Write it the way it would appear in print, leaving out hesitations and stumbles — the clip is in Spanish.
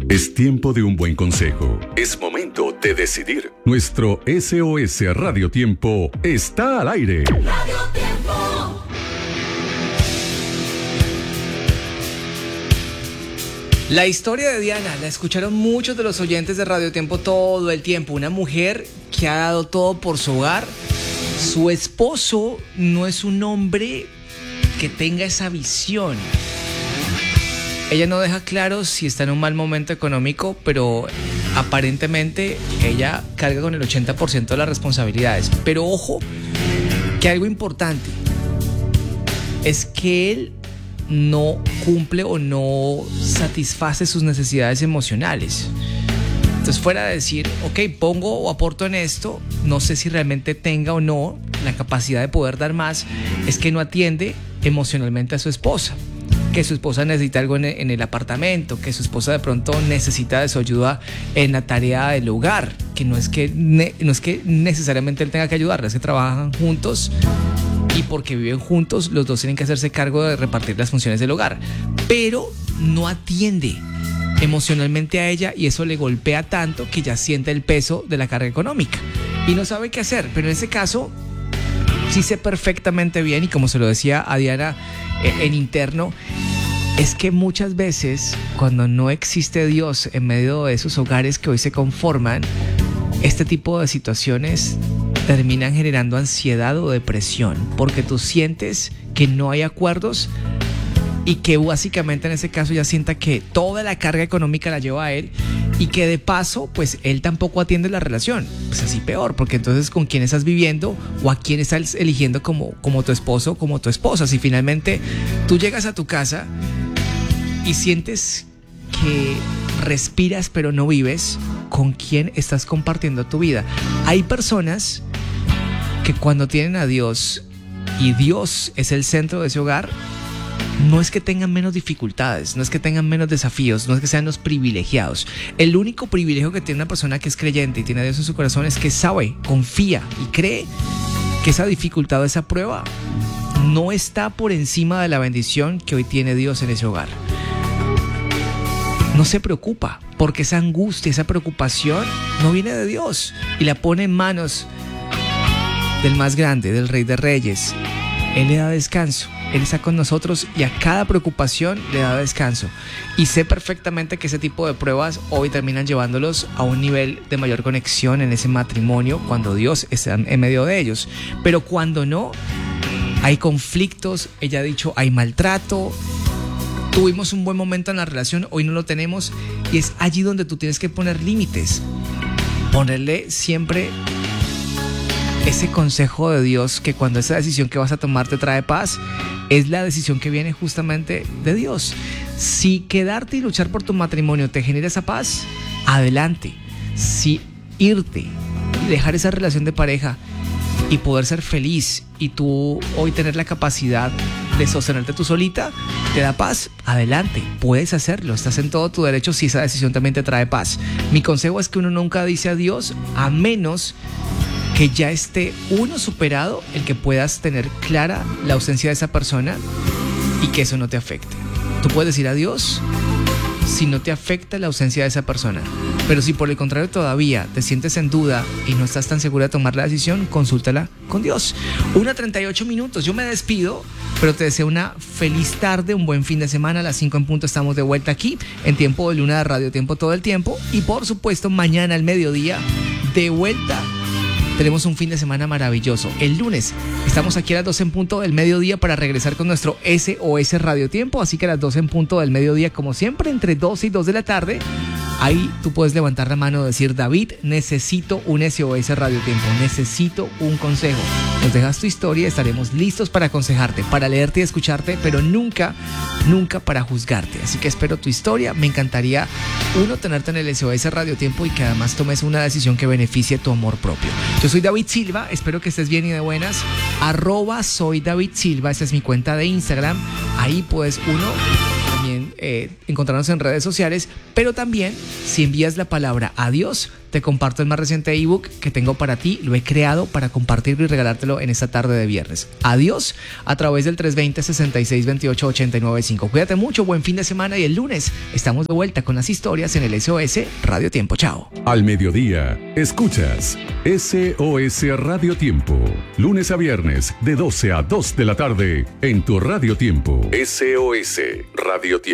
Es tiempo de un buen consejo. Es momento de decidir. Nuestro SOS Radio Tiempo está al aire. Radio Tiempo. La historia de Diana la escucharon muchos de los oyentes de Radio Tiempo todo el tiempo. Una mujer que ha dado todo por su hogar. Su esposo no es un hombre que tenga esa visión. Ella no deja claro si está en un mal momento económico, pero aparentemente ella carga con el 80% de las responsabilidades. Pero ojo, que algo importante es que él no cumple o no satisface sus necesidades emocionales. Entonces, fuera de decir, ok, pongo o aporto en esto, no sé si realmente tenga o no la capacidad de poder dar más, es que no atiende emocionalmente a su esposa. Que su esposa necesita algo en el apartamento, que su esposa de pronto necesita de su ayuda en la tarea del hogar, que no es que necesariamente él tenga que ayudarla, es que trabajan juntos y porque viven juntos, los dos tienen que hacerse cargo de repartir las funciones del hogar, pero no atiende emocionalmente a ella y eso le golpea tanto que ya siente el peso de la carga económica y no sabe qué hacer. Pero en ese caso sí sé perfectamente bien, y como se lo decía a Diana en interno, es que muchas veces cuando no existe Dios en medio de esos hogares que hoy se conforman, este tipo de situaciones terminan generando ansiedad o depresión, porque tú sientes que no hay acuerdos y que básicamente en ese caso ya sienta que toda la carga económica la lleva a él y que de paso pues él tampoco atiende la relación. Pues así peor, porque entonces con quién estás viviendo o a quién estás eligiendo como tu esposo o como tu esposa. Si finalmente tú llegas a tu casa y sientes que respiras pero no vives, ¿con quién estás compartiendo tu vida? Hay personas que cuando tienen a Dios y Dios es el centro de ese hogar, no es que tengan menos dificultades, no es que tengan menos desafíos, no es que sean los privilegiados. El único privilegio que tiene una persona que es creyente y tiene a Dios en su corazón es que sabe, confía y cree que esa dificultad o esa prueba no está por encima de la bendición que hoy tiene Dios en ese hogar. No se preocupa, porque esa angustia, esa preocupación no viene de Dios y la pone en manos del más grande, del Rey de Reyes. Él le da descanso, Él está con nosotros y a cada preocupación le da descanso. Y sé perfectamente que ese tipo de pruebas hoy terminan llevándolos a un nivel de mayor conexión en ese matrimonio cuando Dios está en medio de ellos. Pero cuando no, hay conflictos, ella ha dicho, hay maltrato. Tuvimos un buen momento en la relación, hoy no lo tenemos, y es allí donde tú tienes que poner límites. Ponerle siempre ese consejo de Dios, que cuando esa decisión que vas a tomar te trae paz, es la decisión que viene justamente de Dios. Si quedarte y luchar por tu matrimonio te genera esa paz, adelante. Si irte y dejar esa relación de pareja y poder ser feliz y tú hoy tener la capacidad de sostenerte tú solita, te da paz, adelante, puedes hacerlo, estás en todo tu derecho si esa decisión también te trae paz. Mi consejo es que uno nunca dice adiós a menos que ya esté uno superado, el que puedas tener clara la ausencia de esa persona y que eso no te afecte. Tú puedes decir adiós si no te afecta la ausencia de esa persona. Pero si por el contrario todavía te sientes en duda y no estás tan segura de tomar la decisión, consúltala con Dios. 1:38. Yo me despido, pero te deseo una feliz tarde, un buen fin de semana. A las 5 en punto estamos de vuelta aquí en Tiempo de Luna de Radio Tiempo todo el tiempo. Y por supuesto mañana al mediodía de vuelta. Tenemos un fin de semana maravilloso. El lunes estamos aquí a las 12 en punto del mediodía para regresar con nuestro SOS Radio Tiempo. Así que a las 12 en punto del mediodía, como siempre, entre 12 y 2 de la tarde, ahí tú puedes levantar la mano y decir: David, necesito un SOS Radio Tiempo, necesito un consejo. Nos dejas tu historia, estaremos listos para aconsejarte, para leerte y escucharte, pero nunca para juzgarte. Así que espero tu historia. Me encantaría, tenerte en el SOS Radio Tiempo y que además tomes una decisión que beneficie tu amor propio. Yo soy David Silva, espero que estés bien y de buenas. @soy David Silva, esa es mi cuenta de Instagram. Ahí puedes también encontrarnos en redes sociales, pero también si envías la palabra adiós, te comparto el más reciente ebook que tengo para ti. Lo he creado para compartirlo y regalártelo en esta tarde de viernes. Adiós a través del 320-6628-895. Cuídate mucho, buen fin de semana y el lunes estamos de vuelta con las historias en el SOS Radio Tiempo. Chao. Al mediodía, escuchas SOS Radio Tiempo. Lunes a viernes de 12 a 2 de la tarde en tu Radio Tiempo. SOS Radio Tiempo.